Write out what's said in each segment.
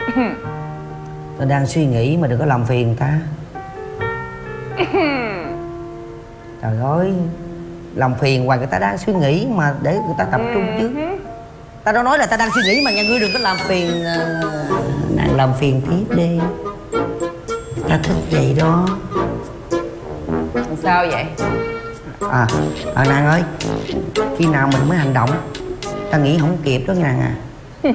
Tao đang suy nghĩ mà đừng có làm phiền người ta. Trời ơi, làm phiền hoài, người ta đang suy nghĩ mà, để người ta tập trung chứ. Tao đâu nói là tao đang suy nghĩ mà nha, ngươi đừng có làm phiền. Nàng làm phiền tiếp đi, ta thích vậy đó. Sao vậy? Nàng ơi, khi nào mình mới hành động? Ta nghĩ không kịp đó nàng à.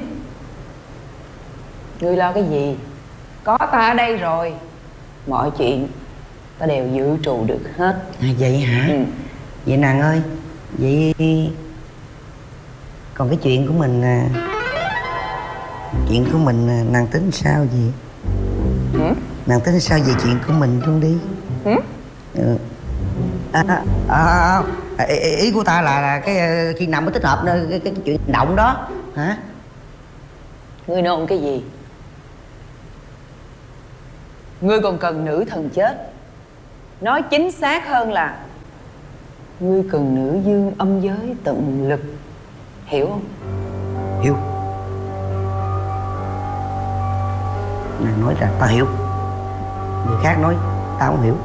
Ngươi lo cái gì? Có ta ở đây rồi, mọi chuyện ta đều dự trù được hết. Vậy hả? Vậy nàng ơi, vậy còn cái chuyện của mình, nàng tính sao gì? Nàng tính sao về chuyện của mình luôn đi. Ý của ta là cái khi nào mới thích hợp cái chuyện hành động đó hả? Ngươi nôn cái gì? Ngươi còn cần nữ thần chết. Nói chính xác hơn là ngươi cần nữ dương âm giới tận lực. Hiểu không? Hiểu. Nàng nói là ta hiểu, người khác nói ta không hiểu.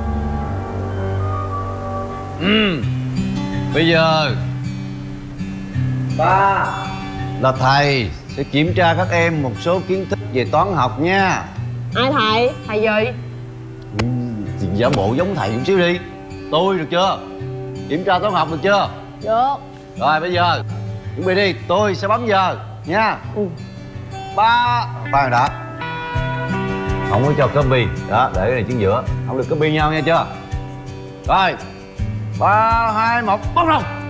Bây giờ Ba là thầy sẽ kiểm tra các em một số kiến thức về toán học nha. Ai thầy? Thầy gì? Thì giả bộ giống thầy chút xíu đi. Tôi được chưa? Kiểm tra toán học được chưa? Được. Rồi bây giờ chuẩn bị đi, tôi sẽ bấm giờ nha. Ba khoan đã, không có cho copy đó, để cái này chính giữa, không được copy nhau nha chưa? Rồi 3, 2, 1 bắt đầu.